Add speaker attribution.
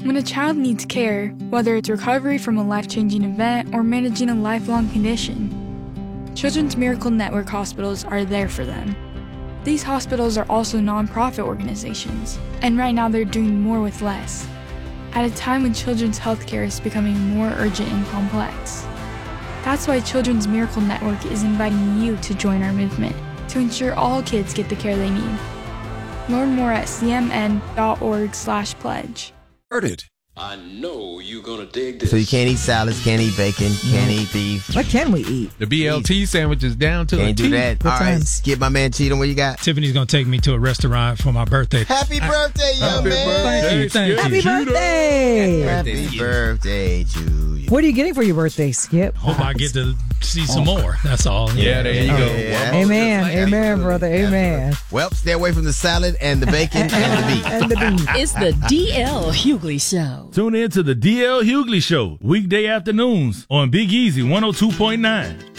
Speaker 1: When a child needs care, whether it's recovery from a life-changing event or managing a lifelong condition, Children's Miracle Network hospitals are there for them. These hospitals are also nonprofit organizations, and right now they're doing more with less, at a time when children's healthcare is becoming more urgent and complex. That's why Children's Miracle Network is inviting you to join our movement to ensure all kids get the care they need. Learn more at cmn.org/pledge.
Speaker 2: Heard it.
Speaker 3: I know you're gonna dig this.
Speaker 4: So you can't eat salads, can't eat bacon, can't eat beef.
Speaker 5: What can we eat?
Speaker 6: The BLT sandwiches down to
Speaker 4: Can't
Speaker 6: a
Speaker 4: do
Speaker 6: T.
Speaker 4: that.
Speaker 5: Good
Speaker 4: All right,
Speaker 5: times.
Speaker 4: skip my man Cheatham. What you got?
Speaker 7: Tiffany's going to take me to a restaurant for my birthday.
Speaker 4: Happy birthday, young man.
Speaker 7: Thank you.
Speaker 5: Happy birthday!
Speaker 4: Happy birthday to you.
Speaker 5: What are you getting for your birthday, Skip?
Speaker 7: Hope I get to see some more. That's all.
Speaker 6: Yeah, there you go.
Speaker 4: Yeah.
Speaker 5: Amen. Amen, brother. Amen.
Speaker 4: Well, stay away from the salad and the bacon and the beef.
Speaker 5: And the beef.
Speaker 8: It's the D.L. Hughley Show.
Speaker 9: Tune in to the D.L. Hughley Show, weekday afternoons on Big Easy 102.9.